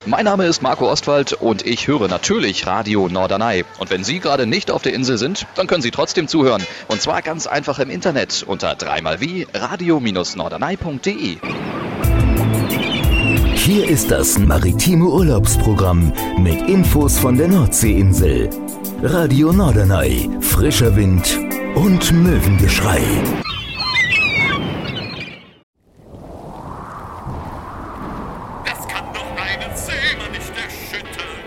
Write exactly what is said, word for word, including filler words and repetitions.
Mein Name ist Marco Ostwald und ich höre natürlich Radio Norderney. Und wenn Sie gerade nicht auf der Insel sind, dann können Sie trotzdem zuhören. Und zwar ganz einfach im Internet unter dreimal wie radio norderney punkt de. Hier ist das maritime Urlaubsprogramm mit Infos von der Nordseeinsel. Radio Norderney, frischer Wind und Möwengeschrei.